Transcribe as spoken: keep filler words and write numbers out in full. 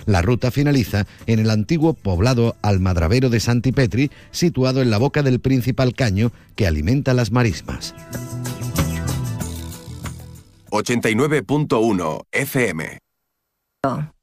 La ruta finaliza en el antiguo poblado almadravero de Santipetri, situado en la boca del principal caño que alimenta las marismas. ochenta y nueve punto uno F M.